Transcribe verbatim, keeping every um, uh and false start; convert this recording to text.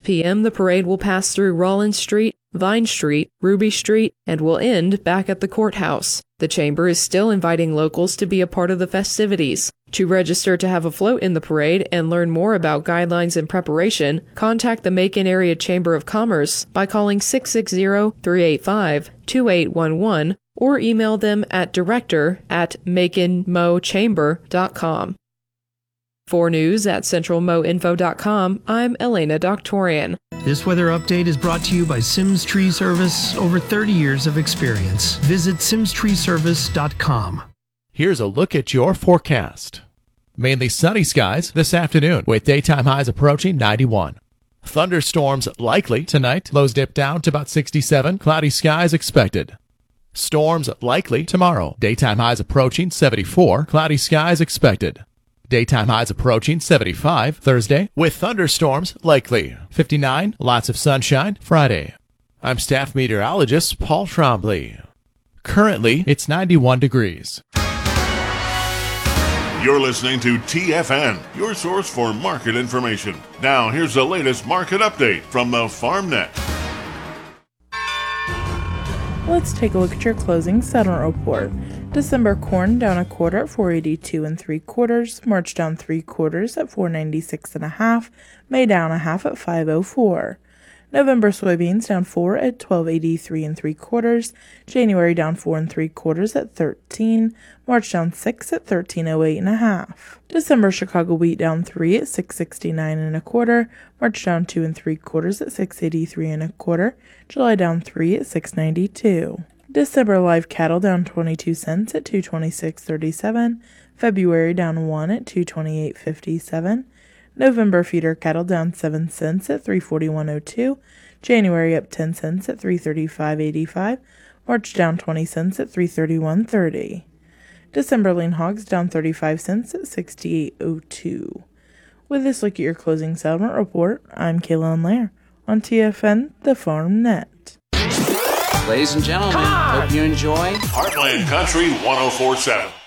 p.m., the parade will pass through Rollins Street, Vine Street, Ruby Street, and will end back at the courthouse. The Chamber is still inviting locals to be a part of the festivities. To register to have a float in the parade and learn more about guidelines and preparation, contact the Macon Area Chamber of Commerce by calling six six zero, three eight five, two eight one one or email them at director at macon mo chamber dot com. For news at central mo info dot com, I'm Elena Doctorian. This weather update is brought to you by Sims Tree Service, over thirty years of experience. Visit sims tree service dot com. Here's a look at your forecast. Mainly sunny skies this afternoon with daytime highs approaching ninety-one. Thunderstorms likely tonight. Lows dip down to about sixty-seven. Cloudy skies expected. Storms likely tomorrow. Daytime highs approaching seventy-four. Cloudy skies expected. Daytime highs approaching seventy-five Thursday with thunderstorms likely. fifty-nine, lots of sunshine Friday. I'm staff meteorologist Paul Trombley. Currently, it's ninety-one degrees. You're listening to T F N, your source for market information. Now, here's the latest market update from the FarmNet. Let's take a look at your closing settlement report. December corn down a quarter at four eighty-two and three quarters. March down three quarters at four ninety-six and a half. May down a half at five oh four. November soybeans down four at twelve eighty-three and three quarters. January down four and three quarters at thirteen. March down six at thirteen oh eight and a half. December Chicago wheat down three at six sixty-nine and a quarter. March down two and three quarters at six eighty-three and a quarter. July down three at six ninety-two. December live cattle down twenty-two cents at two twenty-six thirty-seven. February down one at two twenty-eight fifty-seven. November feeder cattle down seven cents at three forty-one oh two. January up ten cents at three thirty-five eighty-five. March down twenty cents at three thirty-one thirty. December lean hogs down thirty-five cents at sixty-eight oh two. With this look at your closing settlement report, I'm Kaylin Lair on T F N, the Farm Net. Ladies and gentlemen, hope you enjoy Heartland Country one oh four point seven.